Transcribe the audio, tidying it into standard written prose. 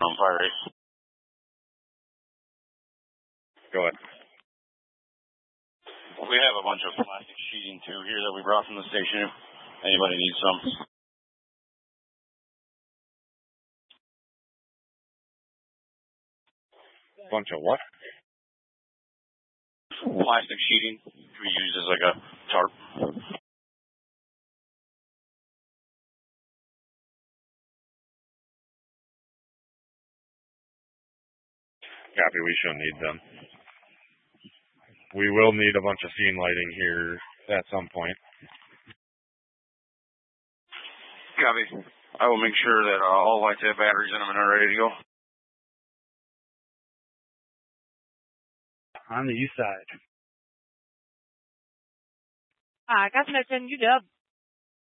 on fire rate. Go ahead. We have a bunch of plastic sheeting too here that we brought from the station. If anybody needs some. Bunch of what? Plastic sheeting we use as like a tarp. Copy, we shouldn't need them. We will need a bunch of scene lighting here at some point. Copy. I will make sure that all lights have batteries in them and are ready to go. On the east side. Got connection, UW.